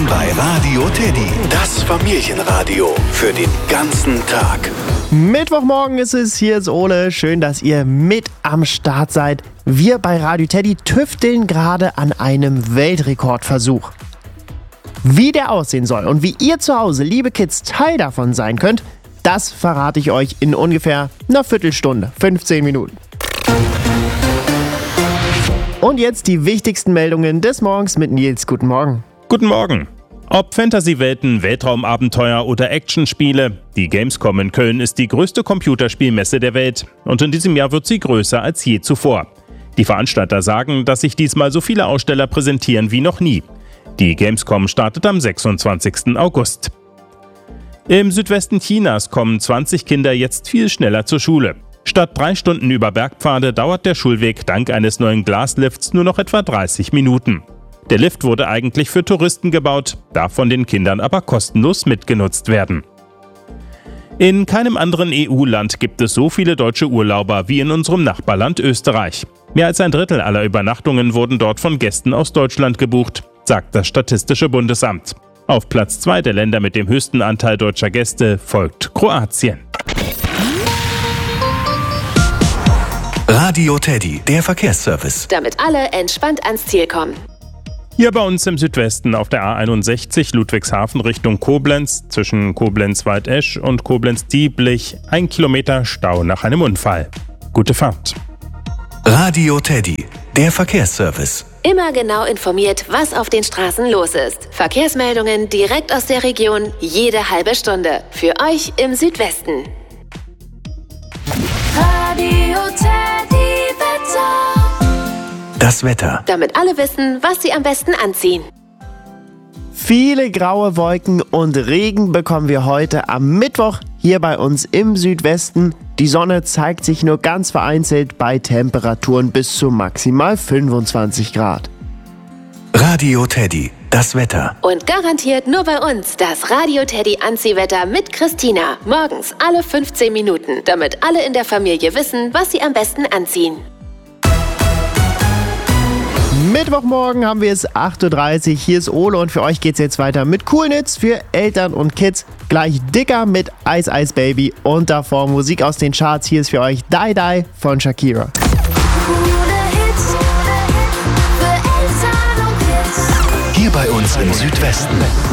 bei Radio Teddy. Das Familienradio für den ganzen Tag. Mittwochmorgen ist es, hier ist Ole. Schön, dass ihr mit am Start seid. Wir bei Radio Teddy tüfteln gerade an einem Weltrekordversuch. Wie der aussehen soll und wie ihr zu Hause, liebe Kids, Teil davon sein könnt, das verrate ich euch in ungefähr einer Viertelstunde, 15 Minuten. Und jetzt die wichtigsten Meldungen des Morgens mit Nils. Guten Morgen. Guten Morgen. Ob Fantasy-Welten, Weltraumabenteuer oder Actionspiele, die Gamescom in Köln ist die größte Computerspielmesse der Welt und in diesem Jahr wird sie größer als je zuvor. Die Veranstalter sagen, dass sich diesmal so viele Aussteller präsentieren wie noch nie. Die Gamescom startet am 26. August. Im Südwesten Chinas kommen 20 Kinder jetzt viel schneller zur Schule. Statt 3 Stunden über Bergpfade dauert der Schulweg dank eines neuen Glaslifts nur noch etwa 30 Minuten. Der Lift wurde eigentlich für Touristen gebaut, darf von den Kindern aber kostenlos mitgenutzt werden. In keinem anderen EU-Land gibt es so viele deutsche Urlauber wie in unserem Nachbarland Österreich. Mehr als ein Drittel aller Übernachtungen wurden dort von Gästen aus Deutschland gebucht, sagt das Statistische Bundesamt. Auf Platz 2 der Länder mit dem höchsten Anteil deutscher Gäste folgt Kroatien. Radio Teddy, der Verkehrsservice. Damit alle entspannt ans Ziel kommen. Hier bei uns im Südwesten auf der A61 Ludwigshafen Richtung Koblenz, zwischen Koblenz-Waldesch und Koblenz-Dieblich, 1 Kilometer Stau nach einem Unfall. Gute Fahrt. Radio Teddy, der Verkehrsservice. Immer genau informiert, was auf den Straßen los ist. Verkehrsmeldungen direkt aus der Region, jede halbe Stunde. Für euch im Südwesten. Radio Teddy Wetter. Das Wetter. Damit alle wissen, was sie am besten anziehen. Viele graue Wolken und Regen bekommen wir heute am Mittwoch hier bei uns im Südwesten. Die Sonne zeigt sich nur ganz vereinzelt bei Temperaturen bis zu maximal 25 Grad. Radio Teddy, das Wetter. Und garantiert nur bei uns das Radio Teddy Anziehwetter mit Christina. Morgens alle 15 Minuten, damit alle in der Familie wissen, was sie am besten anziehen. Mittwochmorgen haben wir es 8.30 Uhr. Hier ist Ole und für euch geht's jetzt weiter mit Coolnitz für Eltern und Kids. Gleich dicker mit Ice Ice Baby und davor Musik aus den Charts. Hier ist für euch Die Die von Shakira. Hier bei uns im Südwesten.